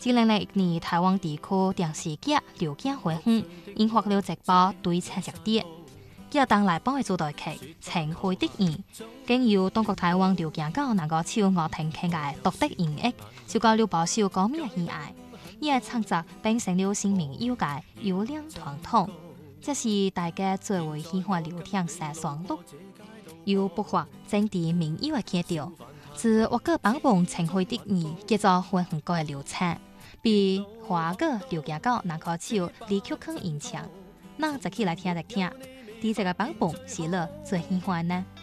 2001年，台湾地區電視劇流行回響，引發了一波對策熱點。劇當來幫嘅主題曲《情非得已》，經由中國台灣流行歌能夠唱樂聽劇嘅獨特演繹，就教了不少歌迷嘅喜愛。伊嘅創作變成了新民謠嘅優良傳統，這是大家最為喜歡流聽嘅旋律。又不乏正地民謠嘅曲調，自粵語版本《情非得已》叫做混合歌嘅流產，比華語流行歌能夠唱離曲腔音牆，那就起來聽一聽，第一個版本是你最喜歡呢？